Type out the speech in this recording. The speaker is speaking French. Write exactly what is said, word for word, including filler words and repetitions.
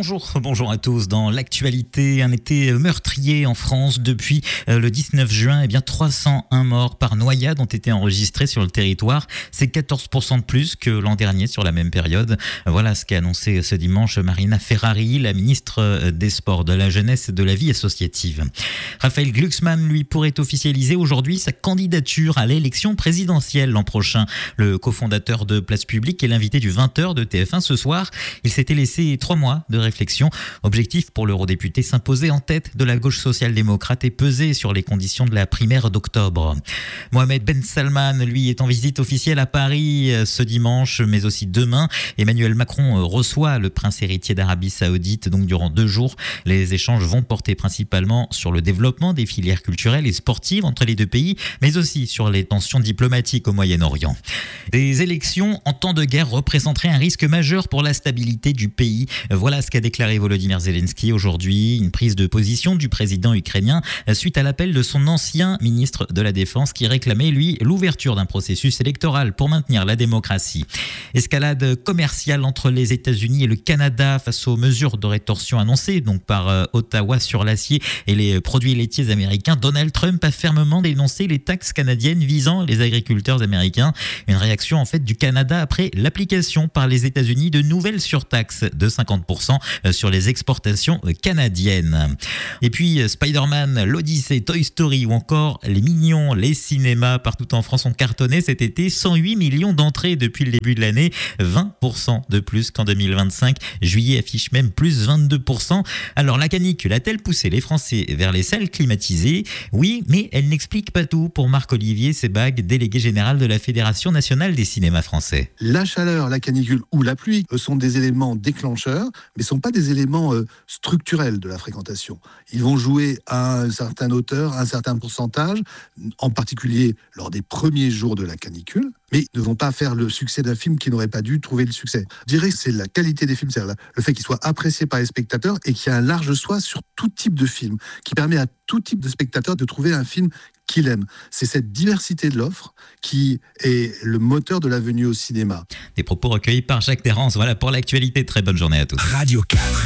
Bonjour, bonjour à tous. Dans l'actualité, un été meurtrier en France depuis le dix-neuf juin. Eh bien, trois cent un morts par noyade ont été enregistrés sur le territoire. C'est quatorze pour cent de plus que l'an dernier sur la même période. Voilà ce qu'a annoncé ce dimanche Marina Ferrari, la ministre des Sports, de la Jeunesse et de la Vie associative. Raphaël Glucksmann, lui, pourrait officialiser aujourd'hui sa candidature à l'élection présidentielle l'an prochain. Le cofondateur de Place Publique est l'invité du vingt heures de T F un ce soir. Il s'était laissé trois mois de réflexion. Objectif pour l'eurodéputé, s'imposer en tête de la gauche social-démocrate et peser sur les conditions de la primaire d'octobre. Mohamed Ben Salman, lui, est en visite officielle à Paris ce dimanche, mais aussi demain. Emmanuel Macron reçoit le prince héritier d'Arabie Saoudite, donc durant deux jours. Les échanges vont porter principalement sur le développement des filières culturelles et sportives entre les deux pays, mais aussi sur les tensions diplomatiques au Moyen-Orient. Des élections en temps de guerre représenteraient un risque majeur pour la stabilité du pays. Voilà ce qu'a déclaré Volodymyr Zelensky aujourd'hui, une prise de position du président ukrainien suite à l'appel de son ancien ministre de la Défense qui réclamait, lui, l'ouverture d'un processus électoral pour maintenir la démocratie. Escalade commerciale entre les États-Unis et le Canada face aux mesures de rétorsion annoncées donc par Ottawa sur l'acier et les produits laitiers américains. Donald Trump a fermement dénoncé les taxes canadiennes visant les agriculteurs américains. Une réaction en fait du Canada après l'application par les États-Unis de nouvelles surtaxes de cinquante pour cent sur les exportations canadiennes. Et puis Spider-Man, l'Odyssée, Toy Story ou encore les Mignons, les cinémas partout en France ont cartonné cet été. cent huit millions d'entrées depuis le début de l'année, vingt pour cent de plus qu'en deux mille vingt-cinq. Juillet affiche même plus vingt-deux pour cent. Alors la canicule a-t-elle poussé les Français vers les salles climatisées ? Oui, mais elle n'explique pas tout pour Marc-Olivier Sebag, délégué général de la Fédération nationale des cinémas français. La chaleur, la canicule ou la pluie sont des éléments déclencheurs, mais ne sont pas des éléments euh, structurels de la fréquentation. Ils vont jouer à un certain hauteur, à un certain pourcentage, en particulier lors des premiers jours de la canicule, mais ne vont pas faire le succès d'un film qui n'aurait pas dû trouver le succès. Je dirais que c'est la qualité des films, c'est-à-dire le fait qu'ils soient appréciés par les spectateurs et qu'il y ait un large choix sur tout type de film, qui permet à tout type de spectateur de trouver un film qu'il aime. C'est cette diversité de l'offre qui est le moteur de la venue au cinéma. Des propos recueillis par Jacques Terrance. Voilà pour l'actualité. Très bonne journée à tous. Radio quatre.